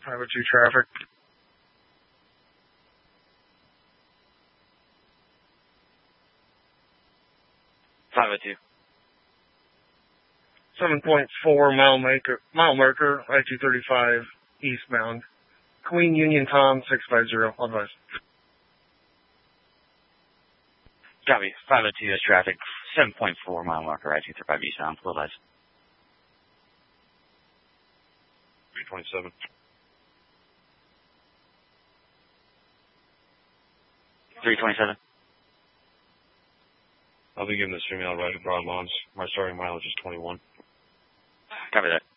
502 traffic. .502. 7.4 mile marker, I-235 eastbound. Queen Union Tom 650. All advice. Copy. 502 is traffic. 7.4 mile marker, I-235 eastbound. All advice. 327. 327. I'll be giving this female right at Broad Lawns. My starting mileage is 21. Copy that.